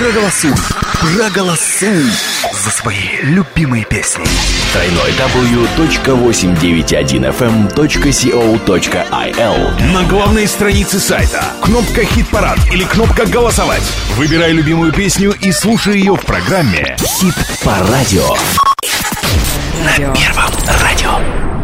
Проголосуй за свои любимые песни. www.891fm.co.il. На главной странице сайта кнопка «Хит-парад» или кнопка «Голосовать». Выбирай любимую песню и слушай ее в программе «Хит по радио» на Первом радио.